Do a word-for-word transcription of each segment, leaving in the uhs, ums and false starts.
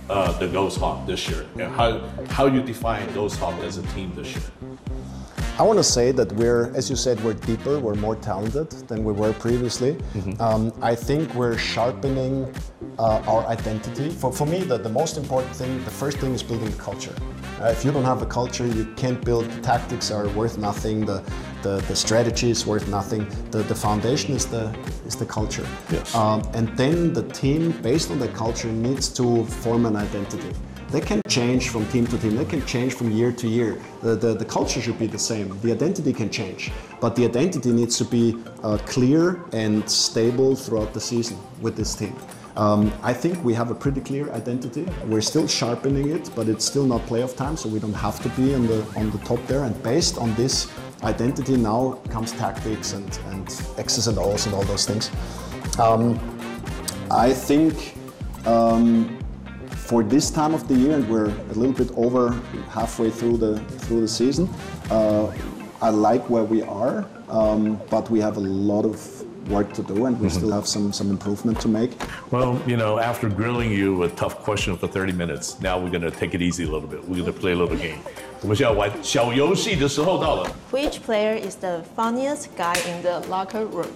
uh, the Ghost Hawk this year, and how how you define Ghost Hawk as a team this year? I want to say that we're, as you said, we're deeper, we're more talented than we were previously. Mm-hmm. um, I think we're sharpening uh, our identity. For, for me, the, the most important thing, the first thing is building culture. Uh, if you don't have a culture, you can't build. The tactics are worth nothing. The the, the strategy is worth nothing. The, the foundation is the is the culture. Yes. Um, and then the team, based on the culture, needs to form an identity. They can change from team to team. They can change from year to year. The, the, the culture should be the same. The identity can change, but the identity needs to be uh, clear and stable throughout the season with this team. Um, I think we have a pretty clear identity. We're still sharpening it, but it's still not playoff time, so we don't have to be on the on the top there. And based on this identity, now comes tactics and, and X's and O's and all those things. Um, I think. Um, For this time of the year, and we're a little bit over halfway through the through the season, uh, I like where we are, um, but we have a lot of work to do, and we mm-hmm. still have some some improvement to make. Well, you know, after grilling you a tough question for thirty minutes, now we're gonna take it easy a little bit. We're gonna play a little game. 我们现在玩小游戏的时候到了。 Which player is the funniest guy in the locker room?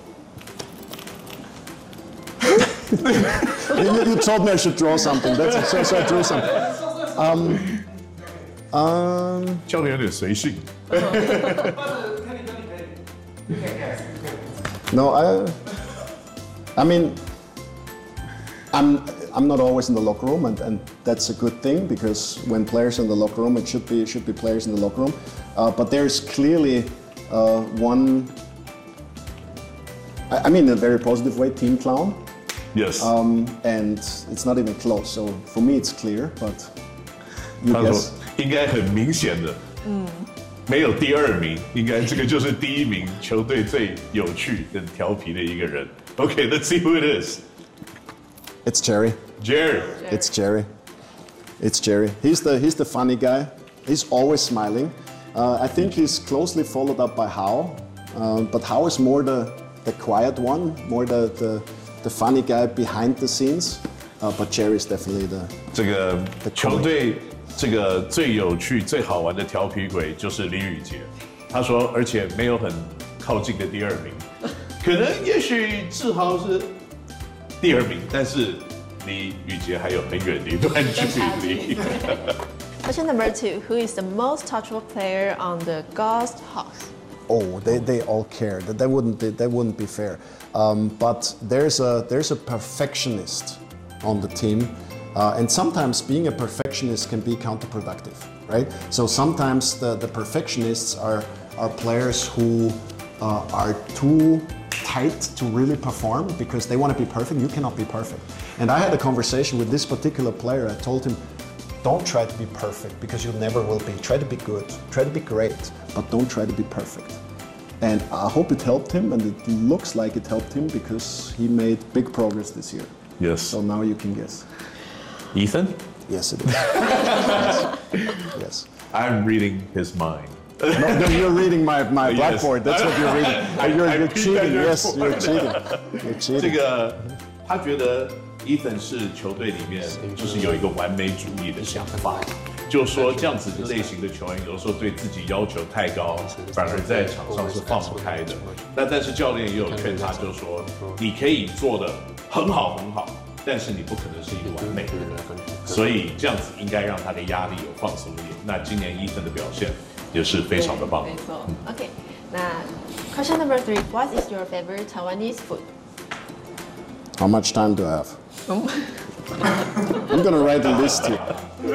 you, you told me I should draw something. That's so, so I drew something. Um, um, 教练有点随性。 no, I. I mean, I'm I'm not always in the locker room, and, and that's a good thing because when players are in the locker room, it should be it should be players in the locker room. Uh, but there's clearly uh, one. I, I mean, in a very positive way, team clown. Yes. Um, and it's not even close. So for me, it's clear. But you 他说 guess. 应该很明显的，嗯，没有第二名，应该这个就是第一名，球队最有趣、很调皮的一个人。Okay, let's see who it is. It's Jerry. Jerry. It's Jerry. It's Jerry. He's the he's the funny guy. He's always smiling. Uh, I think he's closely followed up by Hao, uh, but Hao is more the the quiet one, more the the. the funny guy behind the scenes, uh, but Jerry is definitely the. 这个球队这个最有趣、最好玩的调皮鬼就是李宇杰。他说，而且没有很靠近的第二名，可能也许志豪是第二名，但是离宇杰还有很远的一段距离。 Question number two: Who is the most touchable player on the Ghost Hawks? Oh, they, they all care. That that wouldn't be, that wouldn't be fair. Um, but there's a there's a perfectionist on the team, uh, and sometimes being a perfectionist can be counterproductive, right? So sometimes the, the perfectionists are are players who uh, are too tight to really perform because they want to be perfect. You cannot be perfect. And I had a conversation with this particular player. I told him, don't try to be perfect because you never will be. Try to be good, try to be great, but don't try to be perfect. And I hope it helped him, and it looks like it helped him because he made big progress this year. Yes. So now you can guess. Ethan? Yes, it is. yes. yes. I'm reading his mind. No, no, you're reading my, my Yes. blackboard. That's what you're reading. I- you're, I you're peeked cheating. at your Yes, board. you're cheating. You're 这 cheating. 个他觉得 Ethan 是球队里面就是有一个完美主义的想法，就说这样子类型的球员有时候对自己要求太高，反而在场上是放不开的。那但是教练也有劝他，就说你可以做的很好很好，但是你不可能是一个完美的人，所以这样子应该让他的压力有放松一点。那今年 Ethan 的表现也是非常的棒。 没错。Okay. 那 question number three: What is your favorite Taiwanese food? How much time do I have? I'm gonna write a list here.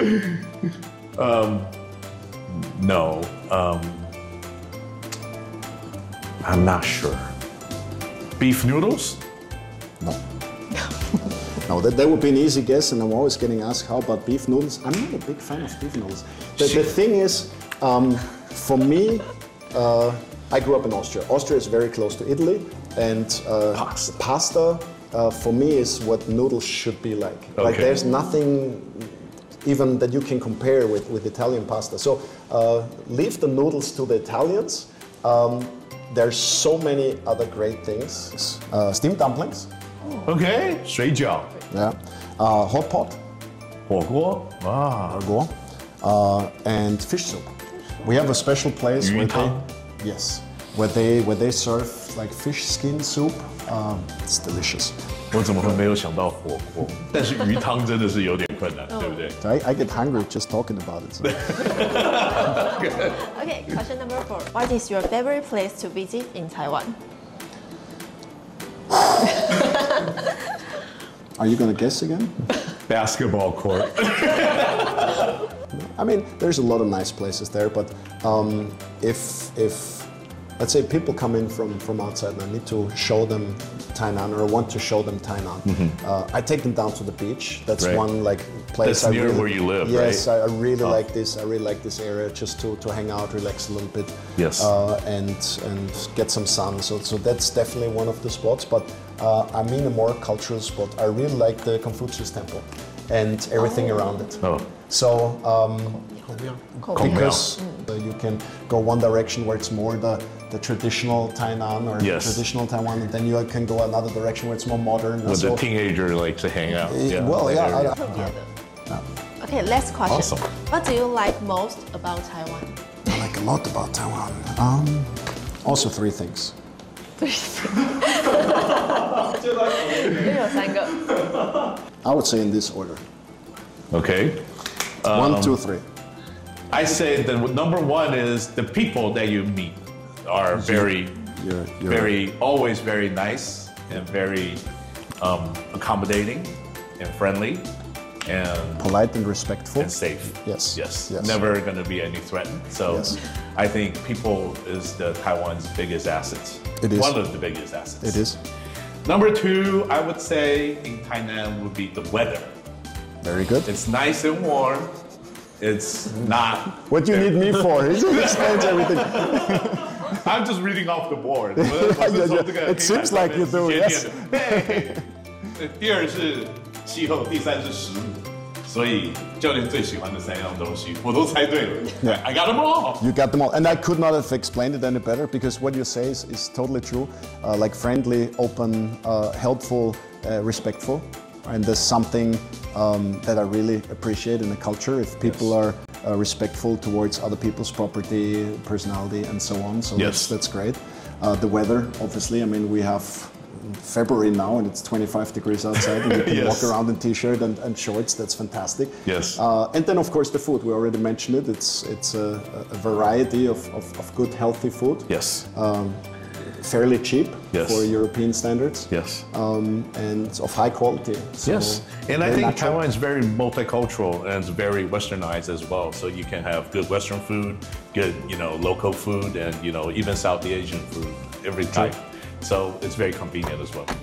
Um, no, um, I'm not sure. Beef noodles? No. No, that, that would be an easy guess, and I'm always getting asked how about beef noodles. I'm not a big fan of beef noodles. The, the thing is, um, for me, uh, I grew up in Austria. Austria is very close to Italy, and uh, Pasta. pasta uh, for me is what noodles should be like. Like Okay. there's nothing even that you can compare with, with Italian pasta. So uh, leave the noodles to the Italians. Um, there's so many other great things. Uh, steamed dumplings. OK，水饺。 Yeah. Uh, hot pot. 火锅啊， Argo, uh, and fish soup. We have a special place where they, 鱼汤。 yes, where they where they serve like fish skin soup. Um, it's delicious. 我怎么会没有想到火锅？但是鱼汤真的是有点困难，对不对？ So I, I get hungry just talking about it. So. Okay, question number four. What is your favorite place to visit in Taiwan? Are you gonna guess again? Basketball court. I mean, there's a lot of nice places there, but um, if if let's say people come in from from outside and I need to show them Tainan or want to show them Tainan, uh, I take them down to the beach. That's Right. one like place. That's I near really, where you live, yes, right? I, I really Oh. like this. I really like this area just to, to hang out, relax a little bit, Yes. uh, and and get some sun. So so that's definitely one of the spots. But uh, I mean a more cultural spot. I really like the Confucius Temple and everything around it. Oh. So. Um, Korea. because uh, you can go one direction where it's more the, the traditional Tainan or Yes. traditional Taiwan, and then you can go another direction where it's more modern. Where So- the teenager likes to hang out. Eh, well, that yeah, area. I, Okay, last question. Awesome. What do you like most about Taiwan? I like a lot about Taiwan. Um, also three things. 因为有三个。 I would say in this order. Okay. One, two, three. I say the number one is the people that you meet are very, You're, you're very, always very nice and very um, accommodating and friendly and, polite and respectful. and safe. Yes, Yes. yes. Never going to be any threat. So Yes. I think people is the Taiwan's biggest assets. It is. One of the biggest assets. It is. Number two, I would say in Tainan would be the weather. Very good. It's nice and warm. It's not. What do you need me for? It explains everything. I'm just reading off the board. It seems like you do, yes. 第二是气候，第三是食物，所以教练最喜欢的三样东西，我都猜对了。 Yeah. I got them all. You got them all. And I could not have explained it any better because what you say is, is totally true. Uh, like friendly, open, uh, helpful, uh, respectful. And there's something um, that I really appreciate in the culture if people are uh, respectful towards other people's property, personality, and so on. So Yes. that's, that's great. Uh, the weather, obviously, I mean, we have February now and it's twenty-five degrees outside and you can Yes. walk around in t-shirt and, and shorts. That's fantastic. Yes. Uh, and then, of course, the food. We already mentioned it. It's it's a, a variety of, of, of good, healthy food. Yes. Um, fairly cheap Yes. for European standards. Yes. Um, and of high quality. So Yes, and I very think natural. Taiwan is very multicultural and it's very westernized as well. So you can have good Western food, good, you know, local food, and you know, even South Asian food, every type. So it's very convenient as well.